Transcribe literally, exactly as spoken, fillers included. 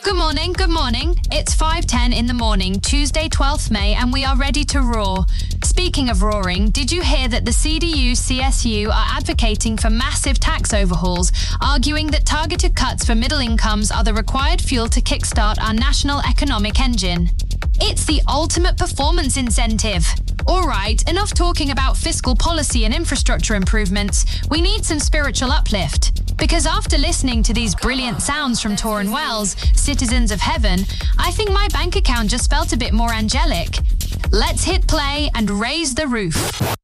Good morning, good morning. It's five ten in the morning, Tuesday twelfth May, and we are ready to roar. Speaking of roaring, did you hear that the C D U C S U are advocating for massive tax overhauls, arguing that targeted cuts for middle incomes are the required fuel to kickstart our national economic engine? It's the ultimate performance incentive. All right, enough talking about fiscal policy and infrastructure improvements. We need some spiritual uplift. Because after listening to these brilliant sounds from Torrin Wells, citizens of heaven, I think my bank account just felt a bit more angelic. Let's hit play and raise the roof.